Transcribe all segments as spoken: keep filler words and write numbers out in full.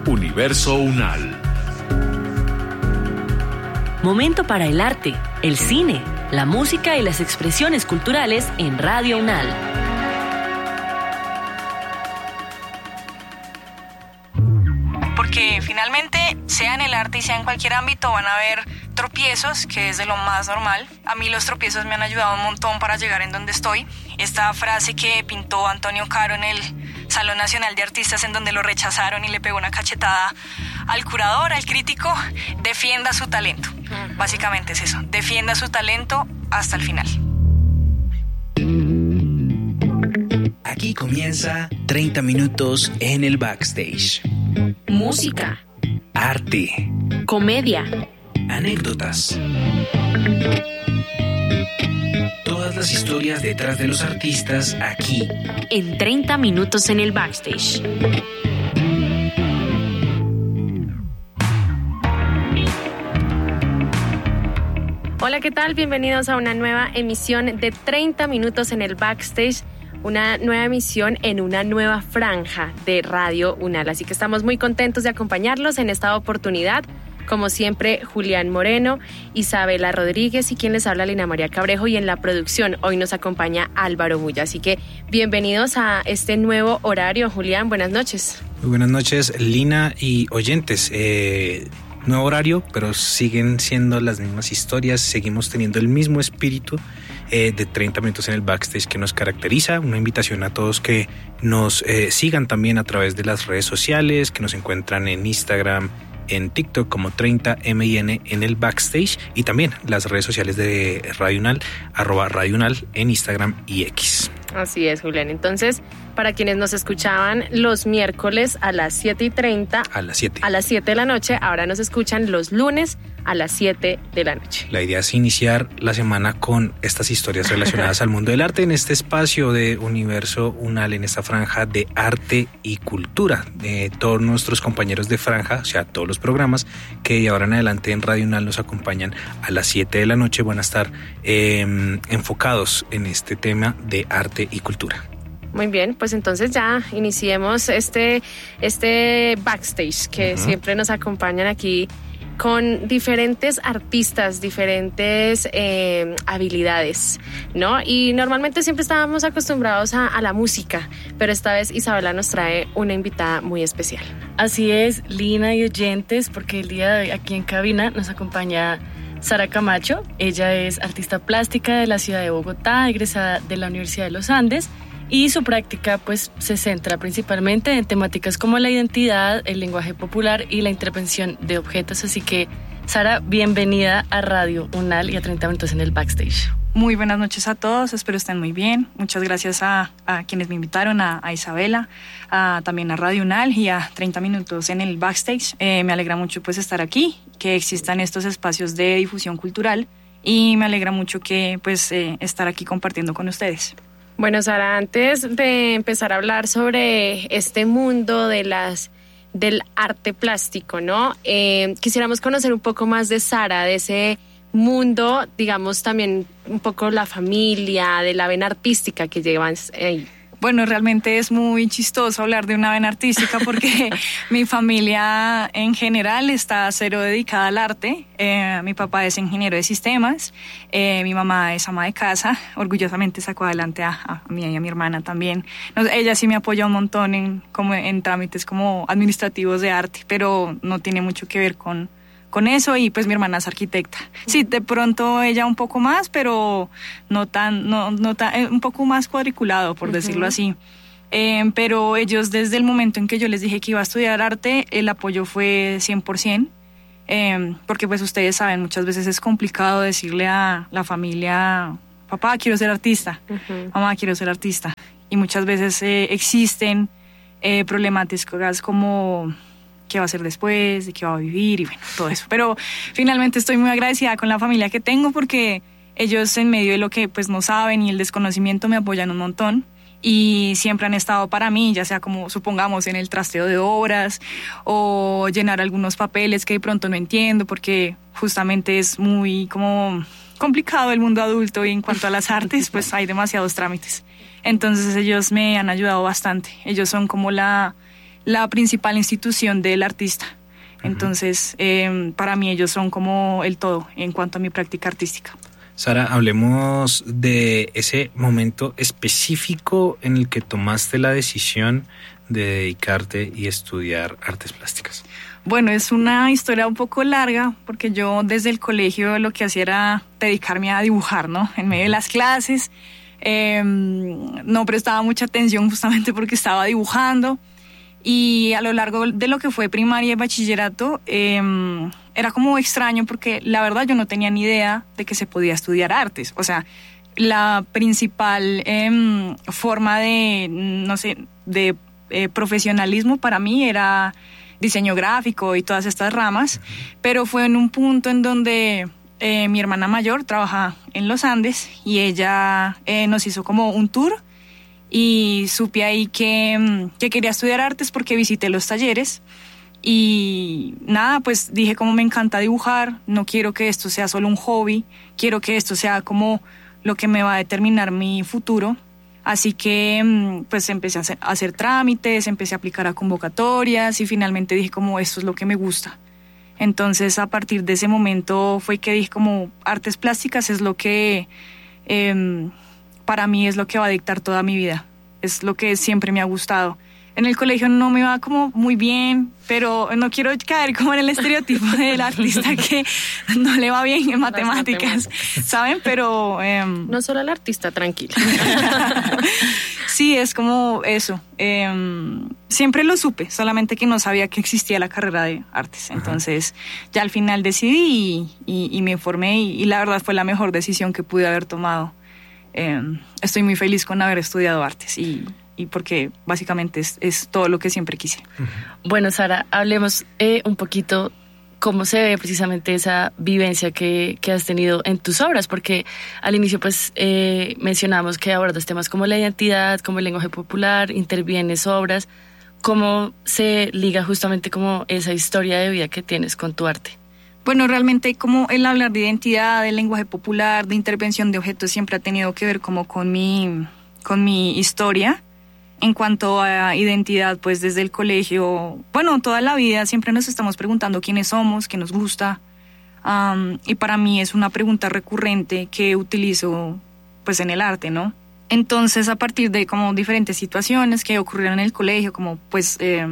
Universo Unal. Momento para el arte, el cine, la música y las expresiones culturales en Radio Unal. Porque finalmente, sea en el arte y sea en cualquier ámbito, van a haber tropiezos, que es de lo más normal. A mí los tropiezos me han ayudado un montón para llegar en donde estoy. Esta frase que pintó Antonio Caro en el Salón Nacional de Artistas, en donde lo rechazaron y le pegó una cachetada al curador, al crítico: defienda su talento. Uh-huh. Básicamente es eso, defienda su talento hasta el final. Aquí comienza treinta minutos en el backstage. Música, arte, comedia, anécdotas. Todas las historias detrás de los artistas aquí. En treinta minutos en el backstage. Hola, ¿qué tal? Bienvenidos a una nueva emisión de treinta minutos en el backstage. Una nueva emisión en una nueva franja de Radio Unal. Así que estamos muy contentos de acompañarlos en esta oportunidad. Como siempre, Julián Moreno, Isabela Rodríguez y quien les habla, Lina María Cabrejo. Y en la producción hoy nos acompaña Álvaro Bulla. Así que bienvenidos a este nuevo horario. Julián, buenas noches. Muy buenas noches, Lina y oyentes. Eh, nuevo horario, pero siguen siendo las mismas historias. Seguimos teniendo el mismo espíritu eh, de treinta minutos en el backstage que nos caracteriza. Una invitación a todos que nos eh, sigan también a través de las redes sociales, que nos encuentran en Instagram, en TikTok como treinta M I N en el backstage, y también las redes sociales de Radio Unal, arroba Radio Unal en Instagram y X. Así es, Julián. Entonces, para quienes nos escuchaban los miércoles a las siete y treinta, a las siete. A las siete de la noche, ahora nos escuchan los lunes a las siete de la noche. La idea es iniciar la semana con estas historias relacionadas al mundo del arte en este espacio de Universo Unal, en esta franja de arte y cultura. De todos nuestros compañeros de franja, o sea, todos los programas que de ahora en adelante en Radio Unal nos acompañan a las siete de la noche, van a estar eh, enfocados en este tema de arte y cultura. Muy bien, pues entonces ya iniciemos este, este backstage que uh-huh. siempre nos acompañan aquí con diferentes artistas, diferentes eh, habilidades, ¿no? Y normalmente siempre estábamos acostumbrados a, a la música, pero esta vez Isabela nos trae una invitada muy especial. Así es, Lina y oyentes, porque el día de hoy aquí en cabina nos acompaña Sara Camacho. Ella es artista plástica de la ciudad de Bogotá, egresada de la Universidad de los Andes, y su práctica pues se centra principalmente en temáticas como la identidad, el lenguaje popular y la intervención de objetos. Así que, Sara, bienvenida a Radio Unal y a treinta minutos en el backstage. Muy buenas noches a todos, espero estén muy bien. Muchas gracias a, a quienes me invitaron, a, a Isabela, a, también a Radio Unal y a treinta minutos en el backstage. Eh, me alegra mucho pues estar aquí, que existan estos espacios de difusión cultural, y me alegra mucho que pues eh, estar aquí compartiendo con ustedes. Bueno, Sara, antes de empezar a hablar sobre este mundo de las del arte plástico, ¿no? Eh, quisiéramos conocer un poco más de Sara, de ese mundo, digamos, también un poco la familia, de la vena artística que llevan ahí. Bueno, realmente es muy chistoso hablar de una vena artística porque mi familia en general está cero dedicada al arte. Eh, mi papá es ingeniero de sistemas, eh, mi mamá es ama de casa, orgullosamente sacó adelante a, a mí y a mi hermana también. No, ella sí me apoya un montón en, como en trámites como administrativos de arte, pero no tiene mucho que ver con... con eso, y pues mi hermana es arquitecta. Sí, de pronto ella un poco más, pero no tan, no, no tan, un poco más cuadriculado, por uh-huh. decirlo así. Eh, pero ellos, desde el momento en que yo les dije que iba a estudiar arte, el apoyo fue cien por ciento, eh, porque pues ustedes saben, muchas veces es complicado decirle a la familia, papá, quiero ser artista, uh-huh. mamá, quiero ser artista. Y muchas veces eh, existen eh, problemáticas como... qué va a hacer después, de qué va a vivir y bueno, todo eso. Pero finalmente estoy muy agradecida con la familia que tengo, porque ellos, en medio de lo que pues no saben y el desconocimiento, me apoyan un montón y siempre han estado para mí, ya sea como supongamos en el trasteo de obras o llenar algunos papeles que de pronto no entiendo, porque justamente es muy como complicado el mundo adulto, y en cuanto a las artes pues hay demasiados trámites. Entonces ellos me han ayudado bastante. Ellos son como la la principal institución del artista. Entonces, eh, para mí ellos son como el todo en cuanto a mi práctica artística. Sara, hablemos de ese momento específico en el que tomaste la decisión de dedicarte y estudiar artes plásticas. Bueno, es una historia un poco larga porque yo desde el colegio lo que hacía era dedicarme a dibujar, ¿no? En medio de las clases. Eh, no prestaba mucha atención justamente porque estaba dibujando. Y a lo largo de lo que fue primaria y bachillerato, eh, era como extraño porque la verdad yo no tenía ni idea de que se podía estudiar artes. O sea, la principal eh, forma de, no sé, de eh, profesionalismo para mí era diseño gráfico y todas estas ramas, pero fue en un punto en donde eh, mi hermana mayor trabaja en los Andes y ella eh, nos hizo como un tour. Y supe ahí que, que quería estudiar artes porque visité los talleres y nada, pues dije como me encanta dibujar, no quiero que esto sea solo un hobby, quiero que esto sea como lo que me va a determinar mi futuro. Así que pues empecé a hacer, a hacer trámites, empecé a aplicar a convocatorias y finalmente dije como esto es lo que me gusta. Entonces a partir de ese momento fue que dije como artes plásticas es lo que... Eh, para mí es lo que va a dictar toda mi vida, es lo que siempre me ha gustado. En el colegio no me va como muy bien, pero no quiero caer como en el estereotipo del artista que no le va bien en matemáticas, ¿saben? Pero... Eh, no solo al artista, tranquila. Sí, es como eso. Eh, siempre lo supe, solamente que no sabía que existía la carrera de artes. Entonces, ya al final decidí y, y, y me formé y, y la verdad fue la mejor decisión que pude haber tomado. Eh, estoy muy feliz con haber estudiado artes y, y porque básicamente es, es todo lo que siempre quise. Bueno, Sara, hablemos eh, un poquito cómo se ve precisamente esa vivencia que, que has tenido en tus obras, porque al inicio pues eh, mencionamos que abordas temas como la identidad, como el lenguaje popular, intervienes obras. ¿Cómo se liga justamente como esa historia de vida que tienes con tu arte? Bueno, realmente como el hablar de identidad, del lenguaje popular, de intervención de objetos siempre ha tenido que ver como con mi, con mi historia. En cuanto a identidad, pues desde el colegio, bueno, toda la vida siempre nos estamos preguntando quiénes somos, qué nos gusta. Um, y para mí es una pregunta recurrente que utilizo pues en el arte, ¿no? Entonces, a partir de como diferentes situaciones que ocurrieron en el colegio, como pues... Eh,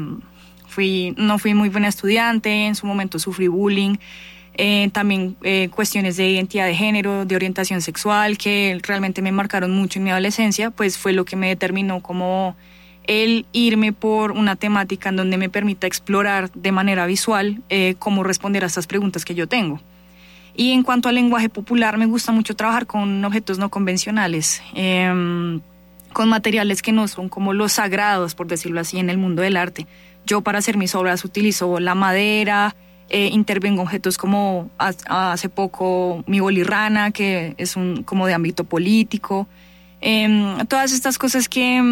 Fui, no fui muy buena estudiante, en su momento sufrí bullying, eh, también eh, cuestiones de identidad de género, de orientación sexual, que realmente me marcaron mucho en mi adolescencia, pues fue lo que me determinó como el irme por una temática en donde me permita explorar de manera visual eh, cómo responder a estas preguntas que yo tengo. Y en cuanto al lenguaje popular, me gusta mucho trabajar con objetos no convencionales, eh, con materiales que no son como los sagrados, por decirlo así, en el mundo del arte. Yo para hacer mis obras utilizo la madera, eh, intervengo objetos como a, hace poco mi bolirrana, que es un como de ámbito político. Eh, todas estas cosas que,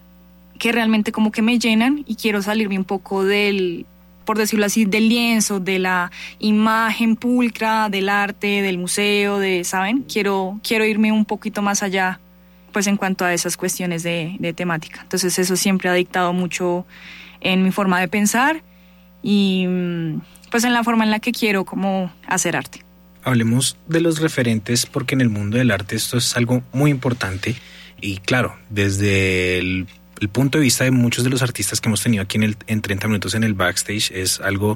que realmente como que me llenan y quiero salirme un poco del, por decirlo así, del lienzo, de la imagen pulcra, del arte, del museo, de, ¿saben? Quiero, quiero irme un poquito más allá, pues en cuanto a esas cuestiones de, de temática. Entonces eso siempre ha dictado mucho en mi forma de pensar y pues en la forma en la que quiero como hacer arte. Hablemos de los referentes porque en el mundo del arte esto es algo muy importante y claro, desde el, el punto de vista de muchos de los artistas que hemos tenido aquí en, el, en treinta minutos en el backstage es algo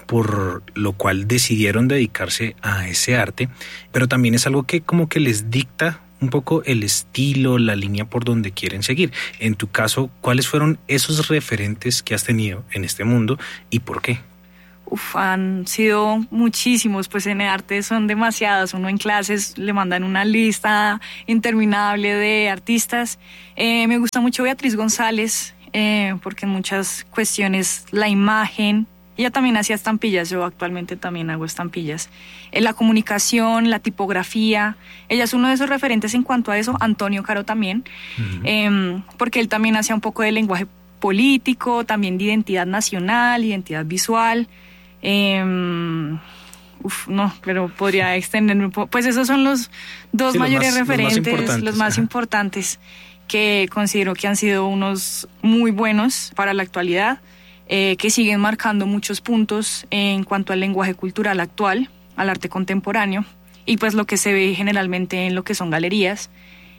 por lo cual decidieron dedicarse a ese arte, pero también es algo que como que les dicta un poco el estilo, la línea por donde quieren seguir. En tu caso, ¿cuáles fueron esos referentes que has tenido en este mundo y por qué? Uf, han sido muchísimos, pues en el arte son demasiados. Uno en clases le mandan una lista interminable de artistas. Eh, me gusta mucho Beatriz González, eh, porque en muchas cuestiones la imagen... Ella también hacía estampillas, yo actualmente también hago estampillas. En la comunicación, la tipografía, ella es uno de esos referentes en cuanto a eso. Antonio Caro también, uh-huh. eh, porque él también hacía un poco de lenguaje político, también de identidad nacional, identidad visual. Eh, uf, no, pero podría extenderme un poco. Pues esos son los dos sí, mayores los más, referentes, los más importantes, los más importantes que considero que han sido unos muy buenos para la actualidad. eh, que siguen marcando muchos puntos en cuanto al lenguaje cultural actual, al arte contemporáneo, y pues lo que se ve generalmente en lo que son galerías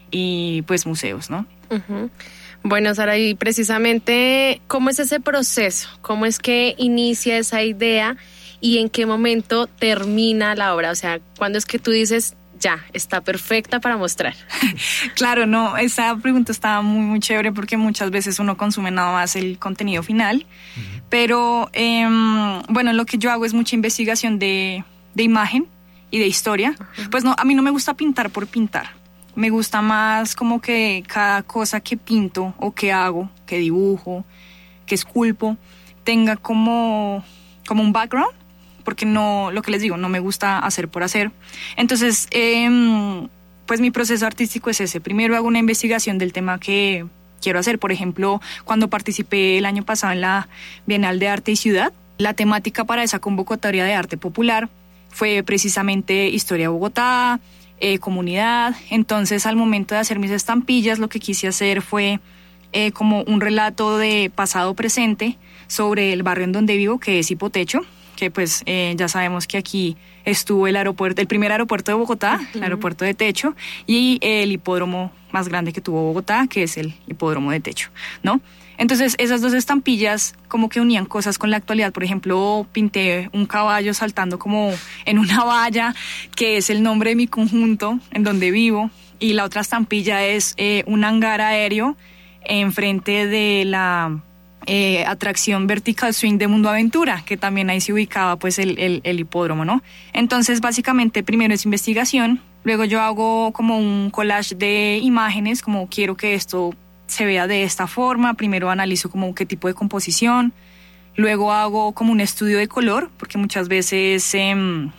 y pues museos, ¿no? Uh-huh. Bueno, Sara, y precisamente, ¿cómo es ese proceso? ¿Cómo es que inicia esa idea y en qué momento termina la obra? O sea, ¿cuándo es que tú dices, ya, está perfecta para mostrar? Claro, no, esa pregunta está muy, muy chévere porque muchas veces uno consume nada más el contenido final, uh-huh. pero eh, bueno, lo que yo hago es mucha investigación de, de imagen y de historia. Uh-huh. Pues no, a mí no me gusta pintar por pintar. Me gusta más como que cada cosa que pinto o que hago, que dibujo, que esculpo, tenga como, como un background, porque no, lo que les digo, no me gusta hacer por hacer. Entonces, eh, pues mi proceso artístico es ese. Primero hago una investigación del tema que quiero hacer. Por ejemplo, cuando participé el año pasado en la Bienal de Arte y Ciudad, la temática para esa convocatoria de arte popular fue precisamente Historia de Bogotá, Eh, comunidad. Entonces, al momento de hacer mis estampillas, lo que quise hacer fue eh, como un relato de pasado-presente sobre el barrio en donde vivo, que es Hipotecho, que pues eh, ya sabemos que aquí estuvo el aeropuerto, el primer aeropuerto de Bogotá, uh-huh. el aeropuerto de Techo, y el hipódromo más grande que tuvo Bogotá, que es el hipódromo de Techo, ¿no? Entonces, esas dos estampillas como que unían cosas con la actualidad. Por ejemplo, pinté un caballo saltando como en una valla, que es el nombre de mi conjunto, en donde vivo. Y la otra estampilla es eh, un hangar aéreo enfrente de la eh, atracción Vertical Swing de Mundo Aventura, que también ahí se ubicaba pues el, el, el hipódromo, ¿no? Entonces, básicamente, primero es investigación, luego yo hago como un collage de imágenes, como quiero que esto se vea de esta forma. Primero analizo como qué tipo de composición, luego hago como un estudio de color, porque muchas veces eh,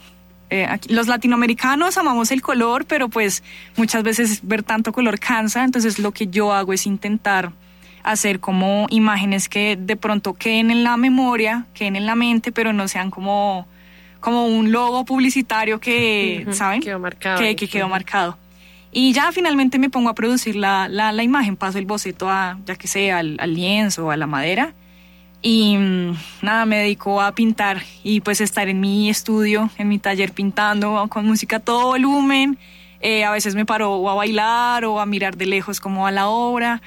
eh, aquí, los latinoamericanos amamos el color, pero pues muchas veces ver tanto color cansa. Entonces lo que yo hago es intentar hacer como imágenes que de pronto queden en la memoria, queden en la mente, pero no sean como, como un logo publicitario que, uh-huh, ¿saben? Quedó marcado. Que, que quedó marcado. Y ya finalmente me pongo a producir la, la, la imagen, paso el boceto a, ya que sea, al, al lienzo o a la madera. Y nada, me dedico a pintar y pues estar en mi estudio, en mi taller pintando con música a todo volumen. Eh, a veces me paro o a bailar o a mirar de lejos como a la obra.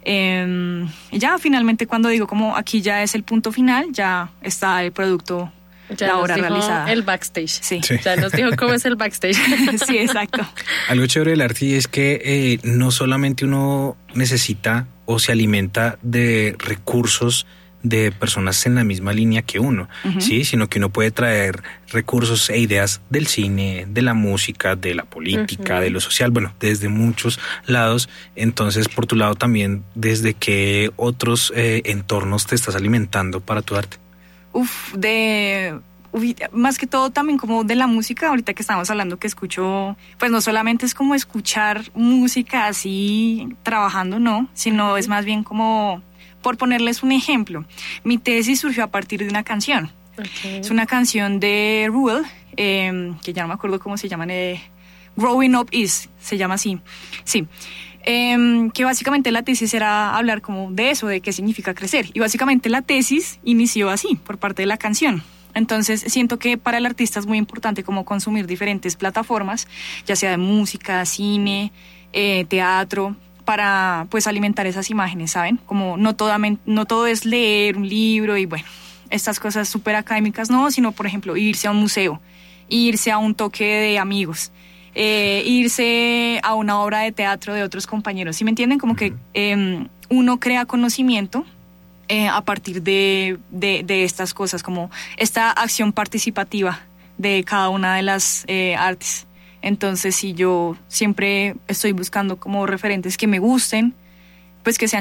Eh, y ya finalmente cuando digo como aquí ya es el punto final, ya está el producto. Ya la nos obra dijo realizada. El backstage. Sí. Sí. Ya nos dijo cómo es el backstage. Sí, exacto. Algo chévere del arte es que eh, no solamente uno necesita o se alimenta de recursos de personas en la misma línea que uno, uh-huh. sí, sino que uno puede traer recursos e ideas del cine, de la música, de la política, uh-huh. de lo social, bueno, desde muchos lados. Entonces, por tu lado también, ¿desde qué otros eh, entornos te estás alimentando para tu arte? Uf, de... Uf, más que todo también como de la música, ahorita que estamos hablando que escucho, pues no solamente es como escuchar música así trabajando, no, sino es más bien como, por ponerles un ejemplo, mi tesis surgió a partir de una canción. Okay. Es una canción de Ruel, eh, que ya no me acuerdo cómo se llama, eh, Growing Up Is, se llama así, sí. Eh, que básicamente la tesis era hablar como de eso, de qué significa crecer. Y básicamente la tesis inició así, por parte de la canción. Entonces siento que para el artista es muy importante como consumir diferentes plataformas, ya sea de música, cine, eh, teatro, para pues alimentar esas imágenes, ¿saben? Como no, toda, no todo es leer un libro y bueno, estas cosas súper académicas, no, sino por ejemplo irse a un museo, irse a un toque de amigos. Eh, irse a una obra de teatro de otros compañeros, ¿sí me entienden? Como que eh, uno crea conocimiento eh, a partir de, de, de estas cosas, como esta acción participativa de cada una de las eh, artes. Entonces, si yo siempre estoy buscando como referentes que me gusten, pues que sean